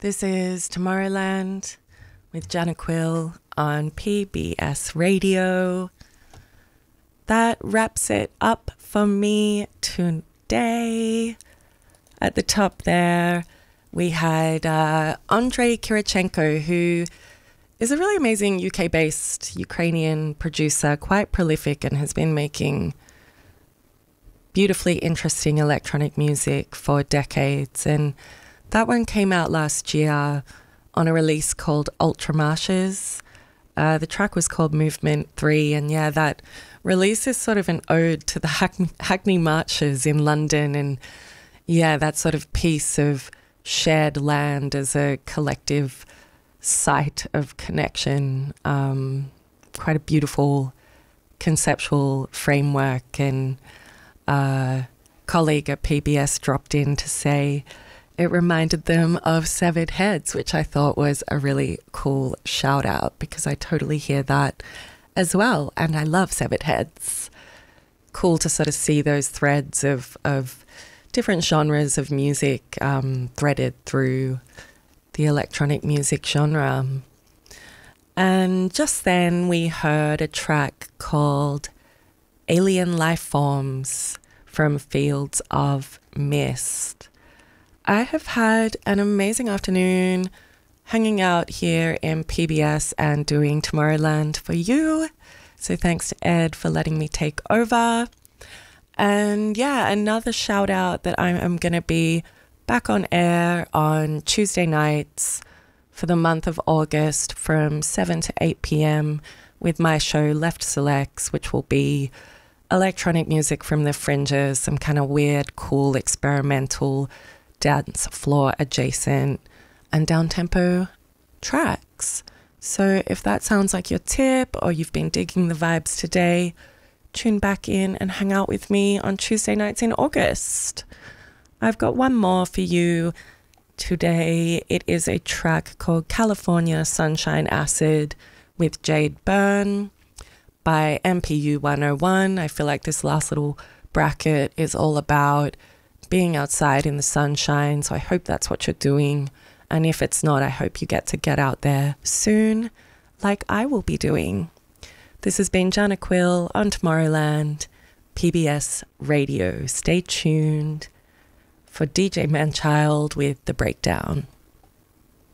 This is Tomorrowland with Jana Quill on PBS Radio. That wraps it up for me today. At the top there, we had Andrei Kirichenko, who is a really amazing UK-based Ukrainian producer, quite prolific, and has been making beautifully interesting electronic music for decades. And that one came out last year on a release called Ultramarshes. The track was called Movement 3, and yeah, that release is sort of an ode to the Hackney Marches in London, and yeah, that sort of piece of shared land as a collective site of connection. Quite a beautiful conceptual framework, and a colleague at PBS dropped in to say it reminded them of Severed Heads, which I thought was a really cool shout out because I totally hear that as well. And I love Severed Heads. Cool to sort of see those threads of different genres of music threaded through the electronic music genre. And just then we heard a track called Alien Life Forms from Fields of Mist. I have had an amazing afternoon hanging out here in PBS and doing Tomorrowland for you. So thanks to Ed for letting me take over. And yeah, another shout out that I'm going to be back on air on Tuesday nights for the month of August from 7 to 8 p.m. with my show Left Selects, which will be electronic music from the fringes, some kind of weird, cool, experimental, dance floor adjacent and down-tempo tracks. So if that sounds like your tip or you've been digging the vibes today, tune back in and hang out with me on Tuesday nights in August. I've got one more for you today. It is a track called California Sunshine Acid with Jade Byrne by MPU 101. I feel like this last little bracket is all about being outside in the sunshine, so I hope that's what you're doing. And if it's not, I hope you get out there soon, like I will be doing. This has been Jana Quill on Tomorrowland, PBS Radio. Stay tuned for DJ Manchild with The Breakdown.